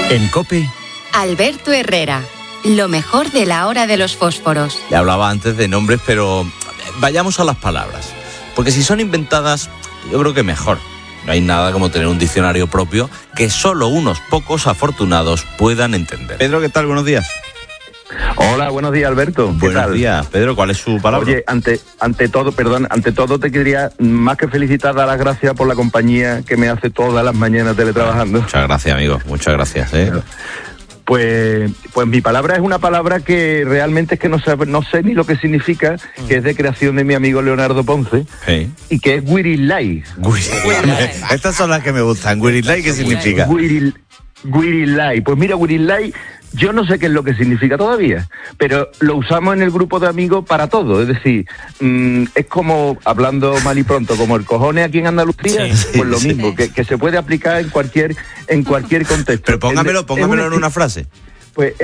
En COPE, Alberto Herrera, lo mejor de la hora de los fósforos. Le hablaba antes de nombres, pero vayamos a las palabras. Porque si son inventadas, yo creo que mejor. No hay nada como tener un diccionario propio que solo unos pocos afortunados puedan entender. Pedro, ¿qué tal? Buenos días. Hola, buenos días, Alberto. ¿Qué Buenos tal? días. Pedro, ¿cuál es su palabra? Oye, ante todo te quería más que felicitar, dar las gracias por la compañía que me hace todas las mañanas teletrabajando. Muchas gracias, amigo. Muchas gracias. Pues mi palabra es una palabra que realmente es que no sé ni lo que significa, que es de creación de mi amigo Leonardo Ponce, Sí. y que es Guirilay. Estas son las que me gustan. Guirilay, ¿qué significa? Guirilay. Pues mira, Guirilay, yo no sé qué es lo que significa todavía, pero lo usamos en el grupo de amigos para todo. Es decir, es como, hablando mal y pronto, como el cojones aquí en Andalucía, pues lo mismo, que se puede aplicar en cualquier contexto. Pero póngamelo en una frase. Pues,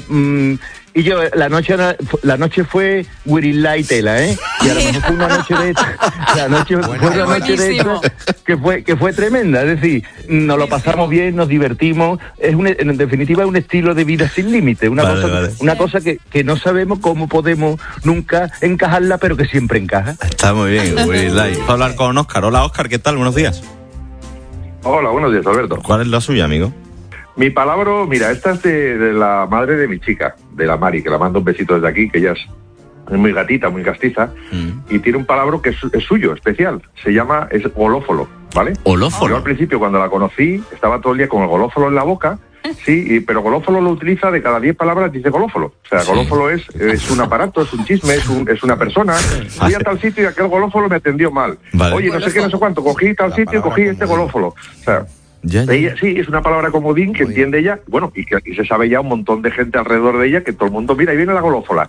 y yo, la noche fue Guirilay Tela, ¿eh? Y a lo mejor fue una noche de esta, fue una noche de esta que fue tremenda. Es decir, nos lo pasamos bien, nos divertimos. En definitiva, es un estilo de vida sin límite. Una cosa que no sabemos cómo podemos nunca encajarla, pero que siempre encaja. Está muy bien, Guirilay. Vamos a hablar con Óscar. Hola, Óscar, ¿qué tal? Buenos días. Hola, buenos días, Alberto. ¿Cuál es la suya, amigo? Mi palabra, mira, esta es de la madre de mi chica, de la Mari, que la mando un besito desde aquí, que ella es muy gatita, muy castiza, y tiene un palabra que es suyo, especial. Es golófolo, ¿vale? ¿Golófolo? Yo al principio, cuando la conocí, estaba todo el día con el golófolo en la boca, sí, pero golófolo lo utiliza, de cada 10 palabras dice golófolo. O sea, golófolo es un aparato, es un chisme, es una persona. Fui a tal sitio y aquel golófolo me atendió mal. Vale. Oye, no sé qué, no sé cuánto, cogí tal sitio y cogí este golófolo. O sea... Ya. Ella, sí, es una palabra comodín que entiende ella, bueno, y que aquí se sabe ya un montón de gente alrededor de ella, que todo el mundo, mira, ahí viene la golófola.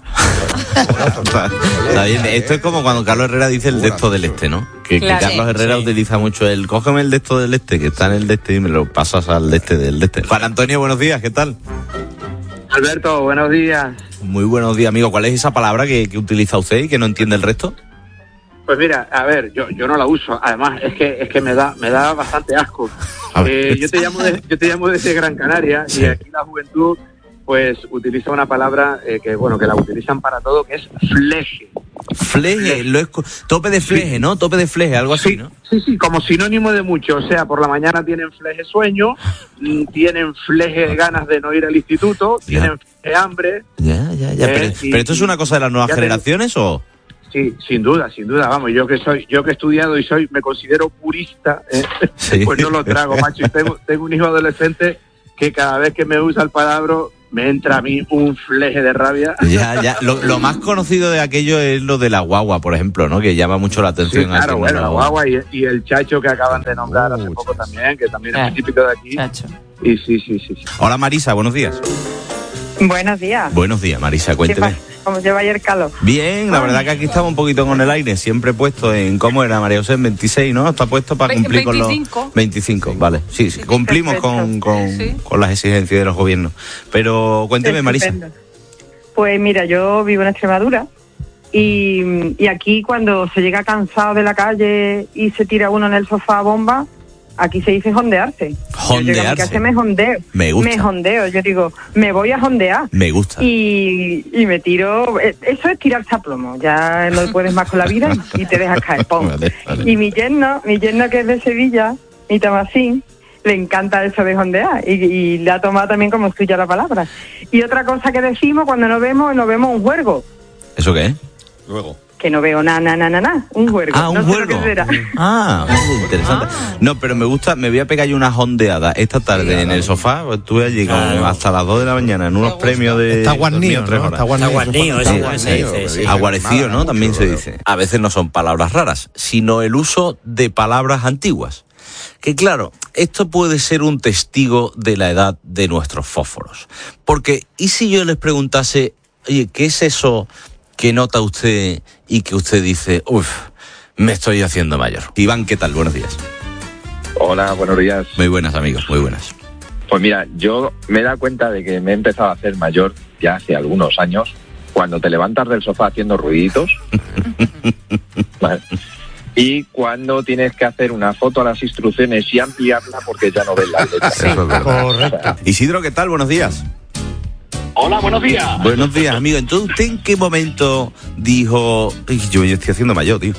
Está bien. Esto es como cuando Carlos Herrera dice el de esto del este, ¿no? Que Carlos Herrera utiliza mucho el cógeme el de esto del este, que está en el de este y me lo pasas al de este del de este. Juan Antonio, buenos días, ¿qué tal? Alberto, buenos días. Muy buenos días, amigo. ¿Cuál es esa palabra que utiliza usted y que no entiende el resto? Pues mira, a ver, yo no la uso. Además, es que me da bastante asco. Yo te llamo desde Gran Canaria, y aquí la juventud pues utiliza una palabra que la utilizan para todo, que es fleje. Fleje, tope de fleje, ¿no? Tope de fleje, algo así, ¿no? Sí, como sinónimo de mucho. O sea, por la mañana tienen fleje sueño, tienen fleje ganas de no ir al instituto, tienen fleje hambre. Ya. Pero esto es una cosa de las nuevas generaciones, ¿o...? Sí, sin duda, vamos, yo que he estudiado y me considero purista, pues no lo trago, macho, y tengo un hijo adolescente que cada vez que me usa el palabra me entra a mí un fleje de rabia. Ya, lo más conocido de aquello es lo de la guagua, por ejemplo, ¿no? Que llama mucho la atención. Sí, claro, bueno, la guagua y el chacho que acaban de nombrar hace poco también, que también es muy típico de aquí. Chacho. Y sí. Hola, Marisa, buenos días. Buenos días. Buenos días, Marisa, cuénteme. ¿Cómo lleva ayer calor? Bien, la verdad que aquí estamos un poquito con el aire, siempre puesto en, ¿cómo era, María José? 26, ¿no? Está puesto para cumplir 25. Con los... 25, vale. Sí, cumplimos con las exigencias de los gobiernos. Pero cuénteme, Marisa. Pues mira, yo vivo en Extremadura y aquí cuando se llega cansado de la calle y se tira uno en el sofá a bomba, aquí se dice jondearse. Yo llego a mi casa y me jondeo. Me gusta. Me jondeo. Yo digo, me voy a jondear. Me gusta. Y me tiro... Eso es tirarse a plomo. Ya no puedes más con la vida y te dejas caer. ¡Pum! Vale. Y mi yerno que es de Sevilla, mi Tomasín, le encanta eso de jondear. Y le ha tomado también como suya la palabra. Y otra cosa que decimos cuando nos vemos un juergo. ¿Eso qué es? Luego. Que no veo un juergo. Un juergo. Interesante. No, pero me gusta, me voy a pegar yo una jondeada esta tarde en el sofá. Estuve allí hasta las 2 de la mañana en unos premios de... Está guarnido, ¿no? 3 horas. Está guarnido, sí. Aguarecido, ¿no? También se dice. A veces no son palabras raras, sino el uso de palabras antiguas. Que claro, esto puede ser un testigo de la edad de nuestros fósforos. Porque, ¿y si yo les preguntase, oye, ¿qué es eso que nota usted y que usted dice, me estoy haciendo mayor? Iván, ¿qué tal? Buenos días. Hola, buenos días. Muy buenas, amigos, muy buenas. Pues mira, yo me he dado cuenta de que me he empezado a hacer mayor ya hace algunos años, cuando te levantas del sofá haciendo ruiditos. Vale. y cuando tienes que hacer una foto a las instrucciones y ampliarla porque ya no ves la letra. Sí, eso es verdad. Correcto. Isidro, ¿qué tal? Buenos días. Hola, buenos días. Buenos días, amigo. Entonces, ¿usted en qué momento dijo, yo estoy haciendo mayor, tío?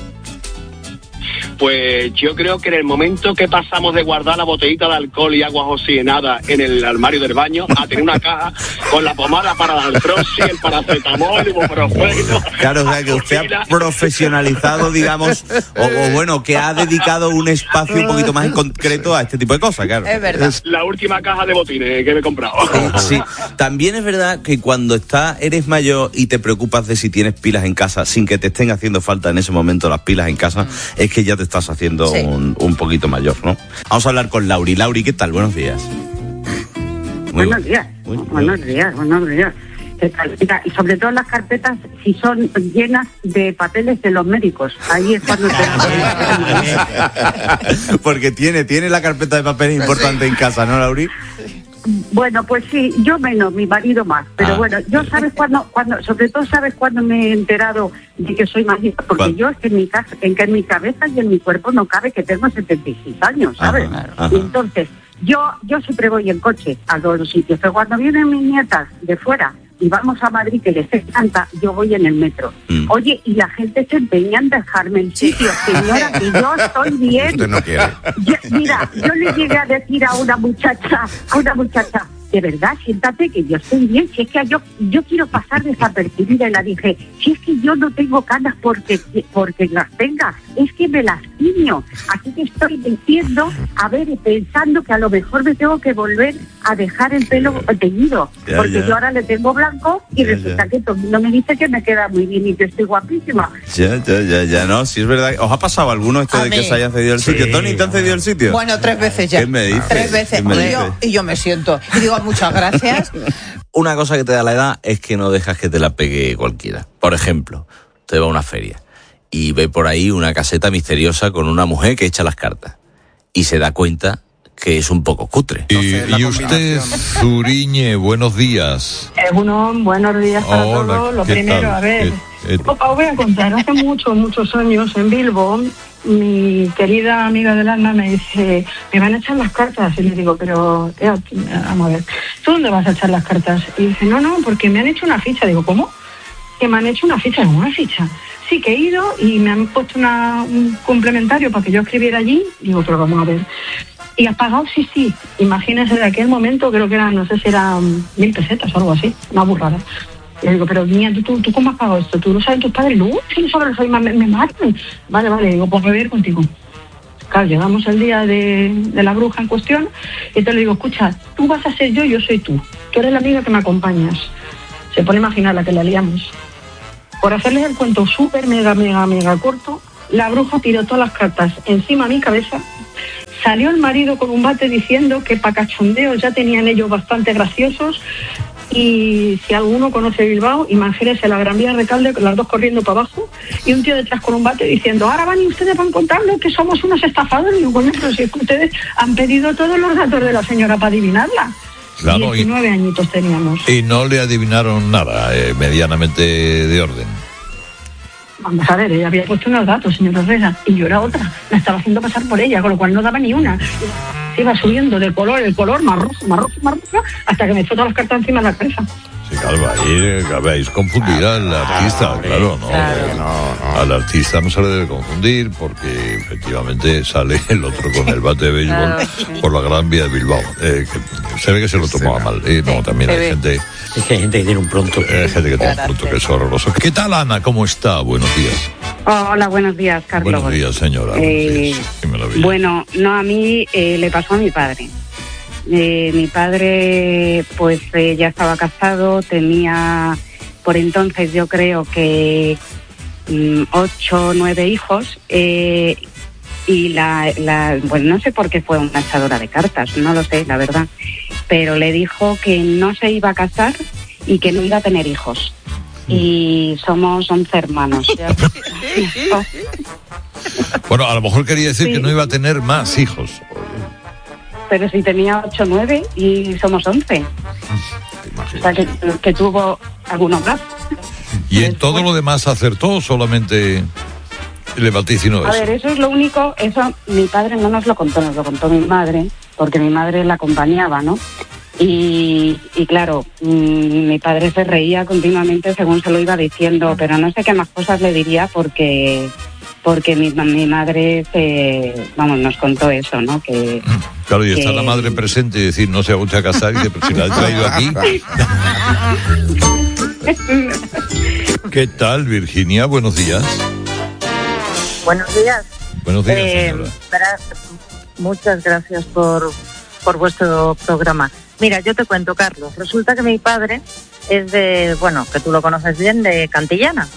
Pues yo creo que en el momento que pasamos de guardar la botellita de alcohol y agua oxigenada en el armario del baño a tener una caja con la pomada para la artrosis, el paracetamol, el ibuprofeno. Claro, o sea, que usted ha profesionalizado, digamos, o bueno, que ha dedicado un espacio un poquito más en concreto a este tipo de cosas, claro. Es verdad. La última caja de botines que me he comprado. Sí, también es verdad que cuando eres mayor y te preocupas de si tienes pilas en casa, sin que te estén haciendo falta en ese momento las pilas en casa, es que ya te estás haciendo un poquito mayor, ¿no? Vamos a hablar con Lauri. Lauri, ¿qué tal? Buenos días. Buenos días. Mira, y sobre todo las carpetas, si son llenas de papeles de los médicos, ahí es cuando porque tiene la carpeta de papeles importante en casa, ¿no, Lauri? Bueno, pues sí, yo menos, mi marido más, pero bueno, yo sabes cuando, sobre todo sabes cuando me he enterado de que soy mayor, porque yo es que en mi cabeza y en mi cuerpo no cabe que tengo 76 años, ¿sabes? Y entonces, yo siempre voy en coche a todos los sitios, pero cuando vienen mis nietas de fuera y vamos a Madrid, que les encanta, yo voy en el metro. Oye, y la gente se empeña en dejarme el sitio, señora, que yo estoy bien. Usted no quiere. Mira, yo le llegué a decir a una muchacha, de verdad, siéntate que yo estoy bien, si es que yo quiero pasar desapercibida, y la dije, si es que yo no tengo ganas porque las tenga, es que me las tiño, así que estoy diciendo, pensando que a lo mejor me tengo que volver a dejar el pelo teñido, porque yo ahora le tengo blanco y resulta que todo el mundo me dice que me queda muy bien y que estoy guapísima. Ya, no, sí es verdad. ¿Os ha pasado alguno esto de que se haya cedido el sitio? Tony, ¿te han cedido el sitio? Bueno, 3 veces ya. ¿Qué me dices? 3 veces. Y yo me siento. Y digo, muchas gracias. Una cosa que te da la edad es que no dejas que te la pegue cualquiera. Por ejemplo, te va a una feria y ve por ahí una caseta misteriosa con una mujer que echa las cartas y se da cuenta que es un poco cutre. Y usted, Zuriñe, buenos días. Buenos días para todos. Lo primero, tal? a ver, os voy a contar, hace muchos años en Bilbo, mi querida amiga del alma me dice, me van a echar las cartas, y le digo, pero vamos a ver, ¿tú dónde vas a echar las cartas? Y dice, no, porque me han hecho una ficha. Digo, ¿cómo? Que me han hecho una ficha. ¿Una ficha? Sí, que he ido y me han puesto un complementario para que yo escribiera allí. Digo, pero vamos a ver. ¿Y has pagado? Sí. Imagínese, de aquel momento, creo que eran, no sé si eran 1.000 pesetas o algo así, una burrada. Y le digo, pero niña, ¿tú cómo has pagado esto? ¿Tú lo sabes tus padres? No, si no sabes, me matan. Vale, digo, pues voy a ir contigo. Claro, llegamos el día de la bruja en cuestión y te le digo, escucha, tú vas a ser yo soy tú. Tú eres la amiga que me acompañas. Se pone a imaginar la que la liamos. Por hacerles el cuento súper mega corto, la bruja tiró todas las cartas encima de mi cabeza. Salió el marido con un bate diciendo que para cachondeos ya tenían ellos bastante graciosos. Y si alguno conoce Bilbao, imagínese la Gran Vía de Recalde, las dos corriendo para abajo, y un tío detrás con un bate diciendo, ahora van y ustedes van contando que somos unos estafadores. Y digo, bueno, pero si es que ustedes han pedido todos los datos de la señora para adivinarla. Claro, 19 añitos teníamos. Y no le adivinaron nada, medianamente de orden. Vamos a ver, ella había puesto unos datos, señor Herrera, y yo era otra. La estaba haciendo pasar por ella, con lo cual no daba ni una. Se iba subiendo el color más rojo, hasta que me echó todas las cartas encima de la cabeza. Sí, claro, ahí habéis confundido al artista, claro, ¿no? Al artista no se le debe confundir porque efectivamente sale el otro con el bate de béisbol por la Gran Vía de Bilbao. Se ve que se lo tomaba mal. No, también hay gente... Es que hay gente que tiene un pronto. Gente que tiene un pronto que es horroroso. ¿Qué tal, Ana? ¿Cómo está? Buenos días. Hola, buenos días, Carlos. Buenos días, señora. Bueno, no, a mí le pasó a mi padre. Mi padre pues ya estaba casado, tenía por entonces yo creo que 8 o 9 hijos y bueno, no sé por qué fue una echadora de cartas, no lo sé, la verdad, pero le dijo que no se iba a casar y que no iba a tener hijos. Y somos 11 hermanos. Bueno, a lo mejor quería decir que no iba a tener más hijos. Pero si tenía 8 o 9 y somos 11. O sea, que tuvo algunos más. ¿Y en todo lo demás acertó solamente le vaticinó eso? A ver, eso es lo único, eso mi padre no nos lo contó mi madre, porque mi madre la acompañaba, ¿no? Y claro, mi padre se reía continuamente según se lo iba diciendo, pero no sé qué más cosas le diría porque mi madre nos contó eso, ¿no? Que claro, y está la madre presente y decir, no se ha vuelto a casar, y dice, pero si la he traído aquí. ¿Qué tal, Virginia? Buenos días. Buenos días. Buenos días, señora. Muchas gracias por vuestro programa. Mira, yo te cuento, Carlos. Resulta que mi padre es que tú lo conoces bien, de Cantillana.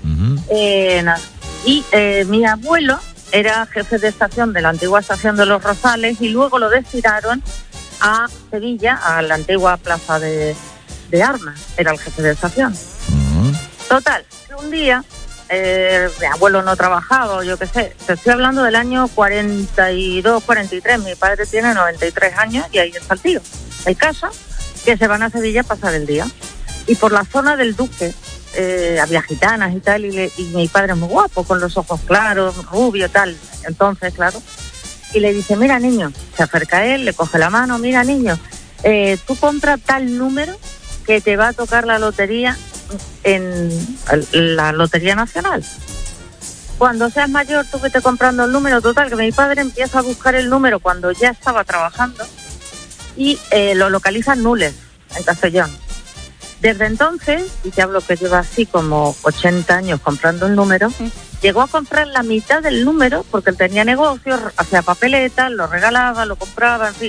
Y mi abuelo era jefe de estación de la antigua estación de Los Rosales y luego lo destinaron a Sevilla, a la antigua plaza de Armas. Era el jefe de estación. Total, que un día mi abuelo no trabajaba, o yo qué sé, te estoy hablando del año 42, 43, mi padre tiene 93 años y ahí está el tío. Hay casa que se van a Sevilla a pasar el día. Y por la zona del Duque había gitanas y tal, y mi padre es muy guapo, con los ojos claros, rubio, tal. Entonces, claro, y le dice, mira, niño, se acerca a él, le coge la mano, mira, niño, tú compra tal número que te va a tocar la lotería en la Lotería Nacional. Cuando seas mayor, tú vete comprando el número. Total, que mi padre empieza a buscar el número cuando ya estaba trabajando y lo localiza en Nules, en Castellón. Desde entonces, y te hablo que lleva así como 80 años comprando el número, llegó a comprar la mitad del número porque él tenía negocios, hacía papeletas, lo regalaba, lo compraba, en fin.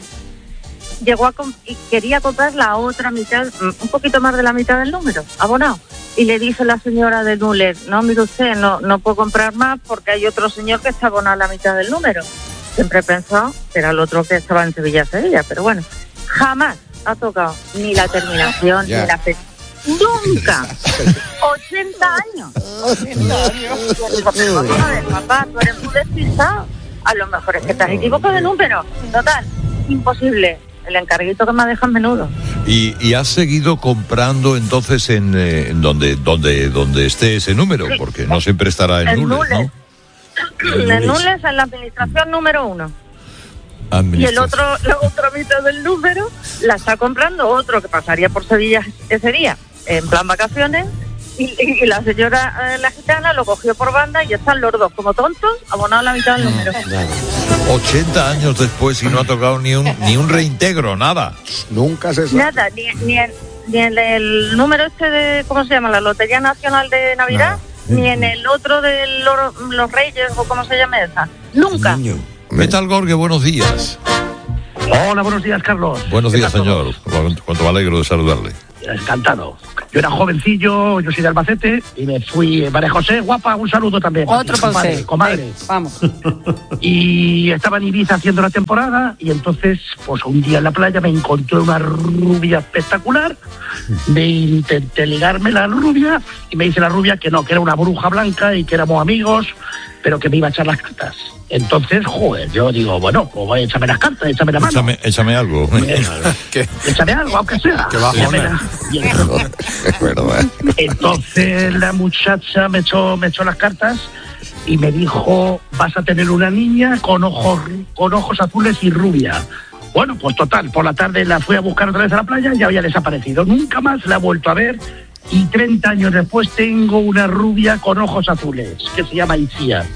Y quería comprar la otra mitad, un poquito más de la mitad del número, abonado. Y le dice la señora de Nules, no, mire usted, no puedo comprar más porque hay otro señor que está abonado la mitad del número. Siempre he pensado que era el otro que estaba en Sevilla, pero bueno, jamás ha tocado ni la terminación, ni la fecha. ¡Nunca! 80 años. 80 años. Vamos a ver, papá, tú eres muy despistado. A lo mejor es que te has equivocado de número. Total, imposible. El encarguito que me dejan menudo. ¿Y has seguido comprando entonces en donde esté ese número? Sí. Porque no siempre estará en Nules, ¿no? En Nules, en la administración número 1. Y la otra mitad del número la está comprando otro que pasaría por Sevilla ese día, en plan vacaciones, y la señora, la gitana, lo cogió por banda y están los dos como tontos, abonados la mitad del número. 80 años después y no ha tocado ni un reintegro, nada. Nunca se sabe. Nada, ni en el número este de, ¿cómo se llama? La Lotería Nacional de Navidad, ni en el otro de los Reyes, o ¿cómo se llama esa? Nunca. Metal Gorge, buenos días. Hola, buenos días, Carlos. Buenos días, señor. Cuánto me alegro de saludarle. Encantado. Yo era jovencillo, yo soy de Albacete y me fui. María José, guapa, un saludo también. Otro para usted. Comadre. Vamos. Y estaba en Ibiza haciendo la temporada y entonces, pues un día en la playa me encontré una rubia espectacular. Me intenté ligarme la rubia y me dice la rubia que no, que era una bruja blanca y que éramos amigos, pero que me iba a echar las cartas. Entonces, yo digo, bueno, pues échame las cartas, échame la mano. Échame algo. Échame algo, aunque sea. Que va a joder. Es verdad. Entonces la muchacha me echó las cartas y me dijo, vas a tener una niña con ojos azules y rubia. Bueno, pues total, por la tarde la fui a buscar otra vez a la playa y ya había desaparecido. Nunca más la he vuelto a ver y 30 años después tengo una rubia con ojos azules que se llama Icía.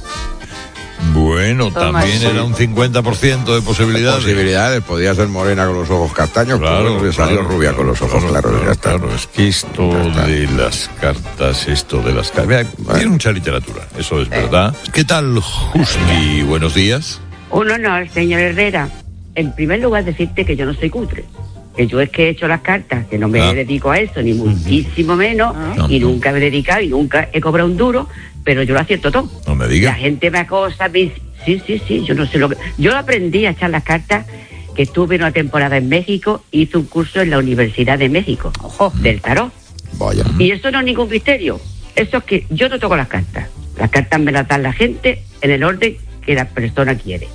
Bueno, también era un 50% de posibilidades. Podía ser morena con los ojos castaños, claro, salió rubia con los ojos claros. Ya está. Claro, es que esto de las cartas, tiene mucha literatura, eso es verdad. ¿Qué tal, Justi? Buenos días. Un honor, señor Herrera. En primer lugar, decirte que yo no soy cutre. Que yo es que he hecho las cartas, que no me dedico a eso, ni muchísimo menos, y nunca me he dedicado y nunca he cobrado un duro, pero yo lo acierto todo. No me digas. La gente me acosa, sí, yo no sé lo que... Yo aprendí a echar las cartas, que estuve una temporada en México, hice un curso en la Universidad de México, del tarot. Vaya. Y eso no es ningún misterio, eso es que yo no toco las cartas me las dan la gente en el orden que la persona quiere.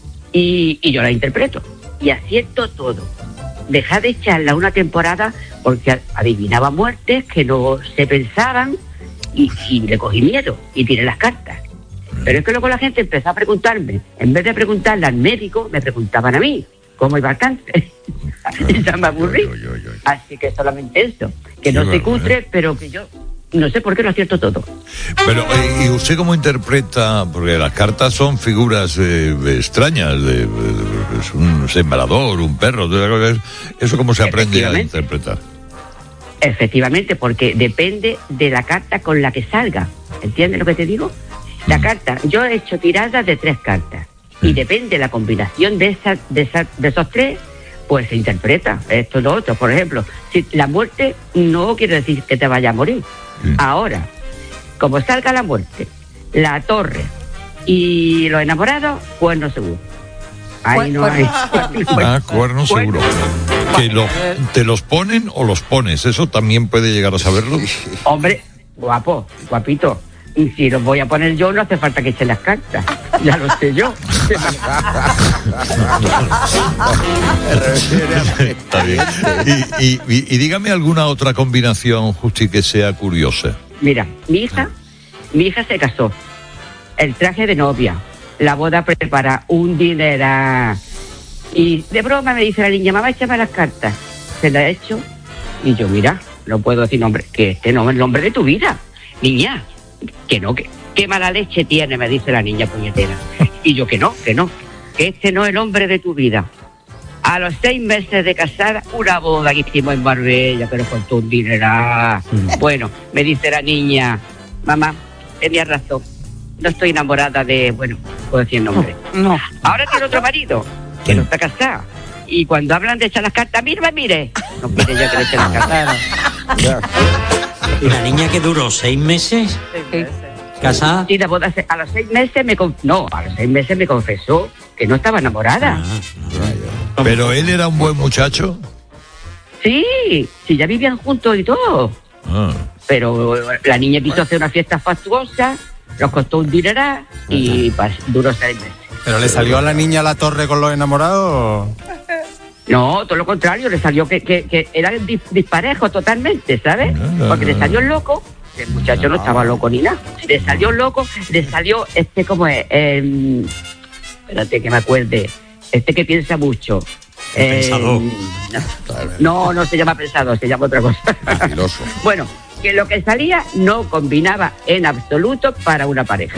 Y yo las interpreto, y acierto todo. Dejé de echarla una temporada porque adivinaba muertes que no se pensaban y le cogí miedo y tiré las cartas. Pero es que luego la gente empezó a preguntarme, en vez de preguntarle al médico, me preguntaban a mí cómo iba el cáncer. Y ya me aburrí. Así que solamente eso, que no se cutre, pero que yo no sé por qué lo acierto todo. Pero, ¿y usted cómo interpreta? Porque las cartas son figuras extrañas, es un sembrador, un perro, ¿eso cómo se aprende a interpretar? Efectivamente, porque depende de la carta con la que salga. ¿Entiendes lo que te digo? La carta, yo he hecho tiradas de 3 cartas y depende de la combinación de esos 3, pues se interpreta esto y lo otro. Por ejemplo, si la muerte no quiere decir que te vaya a morir. Ahora, como salga la muerte, la torre y los enamorados, cuernos seguro. Ahí no hay. Cuernos seguro. ¿Te los ponen o los pones? Eso también puede llegar a saberlo. Hombre, guapito. Y si los voy a poner yo, no hace falta que echen las cartas. Ya lo sé yo. Está bien. Y dígame alguna otra combinación, Justi, que sea curiosa. Mira, mi hija se casó. El traje de novia, la boda prepara, un dineral. Y de broma me dice la niña, mamá, échame las cartas. Se las he hecho. Y yo, mira, no puedo decir nombre, que este no es el nombre de tu vida. Niña, que no, que qué mala leche tiene, me dice la niña puñetera. Y yo, que no, que este no es el hombre de tu vida. A los 6 meses de casada, una boda que hicimos en Marbella, pero costó un dineral. Bueno, me dice la niña, mamá, tenías razón, no estoy enamorada de, bueno, puedo decir el nombre. No. Ahora tiene otro marido, que no está casado. Y cuando hablan de echar las cartas, mire. No quiere ya que le echen las cartas. ¿Y la niña que duró 6 meses? ¿Casada? Sí, la boda a los 6 meses a los 6 meses me confesó que no estaba enamorada. ¿Pero él era un buen muchacho? Sí, ya vivían juntos y todo. Pero la niña quiso hacer una fiesta fastuosa, nos costó un dineral y duró 6 meses. ¿Pero le salió a la niña la torre con los enamorados? No, todo lo contrario, le salió que era disparejo totalmente, ¿sabes? Porque le salió loco, el muchacho no estaba loco ni nada. Le salió loco, ¿cómo es? Espérate que me acuerde. Que piensa mucho. Pensador. No se llama pensador, se llama otra cosa. Filoso. Bueno, que lo que salía no combinaba en absoluto para una pareja.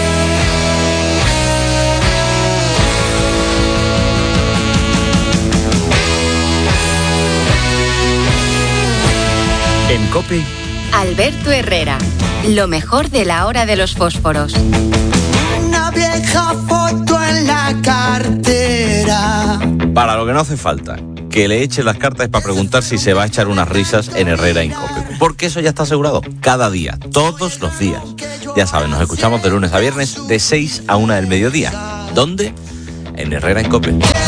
En COPE, Alberto Herrera, lo mejor de la hora de los fósforos. Una vieja foto en la cartera. para lo que no hace falta, que le eche las cartas para preguntar si se va a echar unas risas en Herrera en COPE. Porque eso ya está asegurado, cada día, todos los días. Ya saben, nos escuchamos de lunes a viernes de 6 a 1 del mediodía. ¿Dónde? En Herrera en COPE.